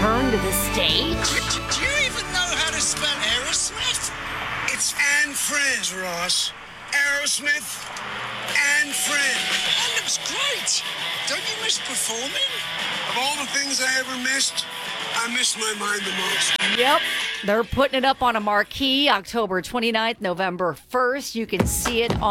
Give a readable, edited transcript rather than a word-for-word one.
return to the stage? Do you even know how to spell Aerosmith? It's Anne Friends, Ross. Aerosmith and Friends. That looks great. Don't you miss performing? Of all the things I ever missed, I miss my mind the most. Yep. They're putting it up on a marquee October 29th, November 1st. You can see it on